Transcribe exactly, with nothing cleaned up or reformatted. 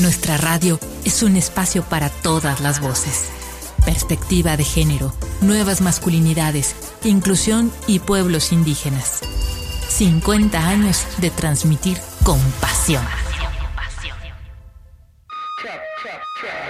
Nuestra radio es un espacio para todas las voces. Perspectiva de género, nuevas masculinidades, inclusión y pueblos indígenas. cincuenta años de transmitir con pasión.